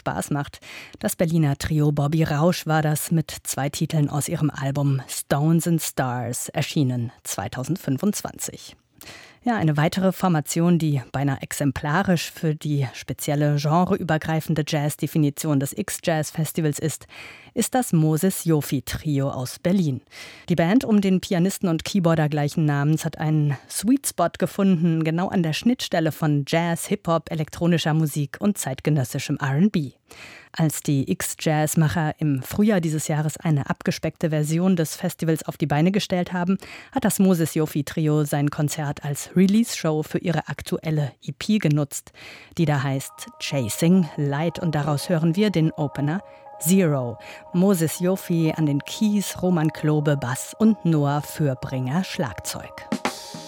Spaß macht. Das Berliner Trio Bobby Rausch war das mit 2 Titeln aus ihrem Album Stones and Stars, erschienen 2025. Ja, eine weitere Formation, die beinahe exemplarisch für die spezielle genreübergreifende Jazz-Definition des X-Jazz-Festivals ist das Moses Yofi Trio aus Berlin. Die Band um den Pianisten und Keyboarder gleichen Namens hat einen Sweet Spot gefunden, genau an der Schnittstelle von Jazz, Hip-Hop, elektronischer Musik und zeitgenössischem R&B. Als die X-Jazz-Macher im Frühjahr dieses Jahres eine abgespeckte Version des Festivals auf die Beine gestellt haben, hat das Moses Yofi Trio sein Konzert als Release-Show für ihre aktuelle EP genutzt, die da heißt Chasing Light, und daraus hören wir den Opener Zero. Moses Yofi an den Keys, Roman Klobe Bass und Noah Fürbringer Schlagzeug.